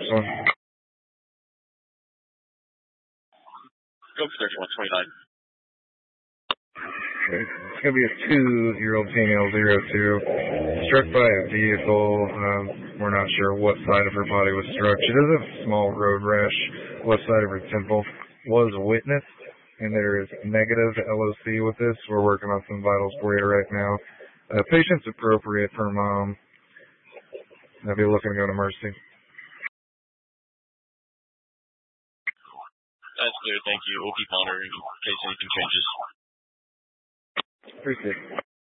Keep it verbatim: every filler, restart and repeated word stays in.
this one? Go for thirty-one twenty-nine. Okay. It's going to be a two-year-old female, zero two, struck by a vehicle. Um, we're not sure what side of her body was struck. She does have a small road rash, left side of her temple. Was witnessed, and there is negative L O C with this. We're working on some vitals for you right now. Uh, patient's appropriate for mom. I'll be looking to go to Mercy. That's clear, thank you. We'll keep monitoring in case anything changes. Appreciate it.